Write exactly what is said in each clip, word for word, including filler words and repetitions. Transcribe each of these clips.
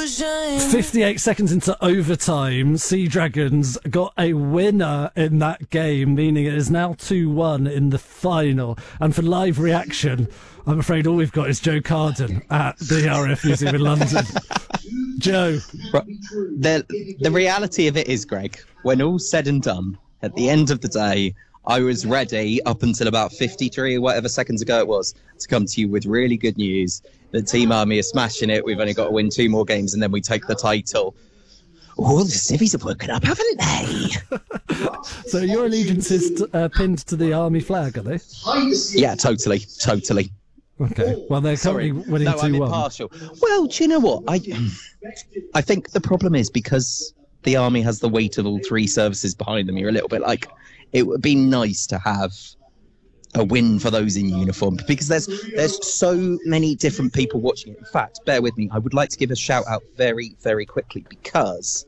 fifty-eight seconds into overtime, Sea Dragons got a winner in that game, meaning it is now two one in the final. And for live reaction, I'm afraid all we've got is Joe Carden at the R A F Museum in London. Joe. The, the reality of it is, Greg, when all's said and done, at the end of the day, I was ready up until about fifty-three or whatever seconds ago it was to come to you with really good news that Team Army is smashing it. We've only got to win two more games and then we take the title. All the civvies have woken up, haven't they? So your allegiance is uh, pinned to the Army flag, are they? Yeah, totally, totally. Okay. Well, they're currently Sorry. winning no, I'm two one. impartial. Well, do you know what? I, I think the problem is because the Army has the weight of all three services behind them, you're a little bit like, it would be nice to have a win for those in uniform because there's there's so many different people watching it. In fact, bear with me, I would like to give a shout out very, very quickly because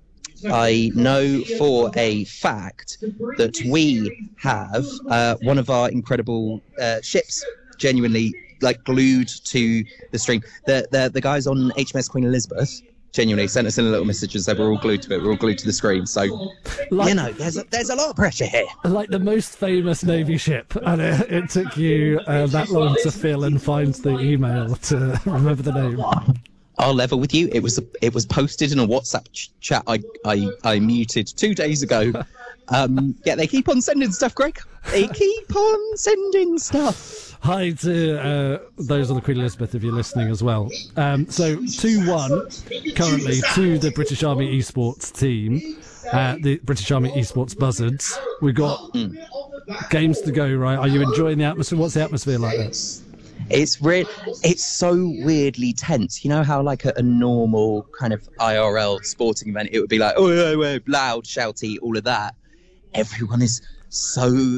I know for a fact that we have uh, one of our incredible uh, ships genuinely like glued to the stream. The, the, the guys on H M S Queen Elizabeth genuinely sent us in a little message and said we're all glued to it, we're all glued to the screen. So, like, you know, there's a, there's a lot of pressure here. Like the most famous Navy ship, and it, it took you uh, that long to fill and find the email to remember the name. I'll level with you. It was it was posted in a WhatsApp ch- chat I, I I muted two days ago. Um, yeah, they keep on sending stuff, Greg. They keep on sending stuff. Hi to uh, those on the Queen Elizabeth if you're listening as well. Um, so two one currently to the British Army Esports team, uh, the British Army Esports Buzzards. We've got mm. games to go, right? Are you enjoying the atmosphere? What's the atmosphere like there? It's re- It's so weirdly tense. You know how like a, a normal kind of I R L sporting event, it would be like, oh, oh, oh, loud, shouty, all of that. Everyone is so...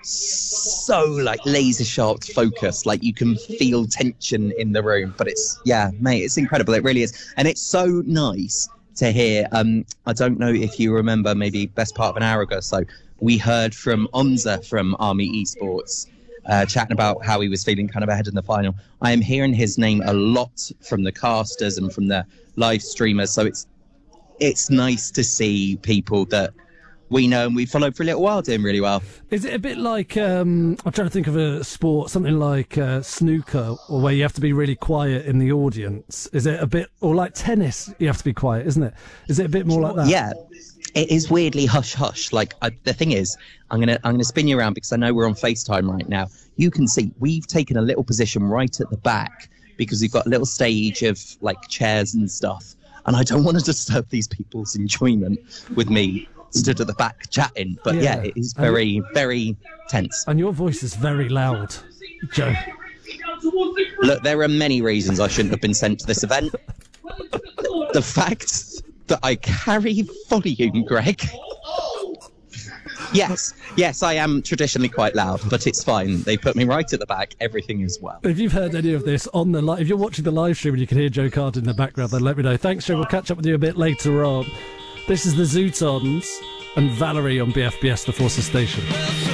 so like laser sharp focus, like you can feel tension in the room, but it's yeah mate it's incredible, it really is. And it's so nice to hear. um I don't know if you remember, maybe best part of an hour ago or so, we heard from Onza from Army Esports uh chatting about how he was feeling kind of ahead in the final. I am hearing his name a lot from the casters and from the live streamers, so it's it's nice to see people that we know and we followed for a little while doing really well. Is it a bit like, um, I'm trying to think of a sport, something like uh, snooker, or where you have to be really quiet in the audience? Is it a bit, or like tennis, you have to be quiet, isn't it? Is it a bit more like that? Yeah, it is weirdly hush-hush. Like, I, the thing is, I'm going to I'm gonna spin you around because I know we're on FaceTime right now. You can see we've taken a little position right at the back because we've got a little stage of like chairs and stuff. And I don't want to disturb these people's enjoyment with me stood at the back chatting, but yeah, yeah it is very, and, very tense. And your voice is very loud, Joe. Look, there are many reasons I shouldn't have been sent to this event. The fact that I carry volume, Greg. Yes, yes, I am traditionally quite loud, but it's fine. They put me right at the back. Everything is well. If you've heard any of this on the live, if you're watching the live stream and you can hear Joe Carden in the background, then let me know. Thanks, Joe. We'll catch up with you a bit later on. This is the Zootons and Valerie on B F B S, the Forces Station.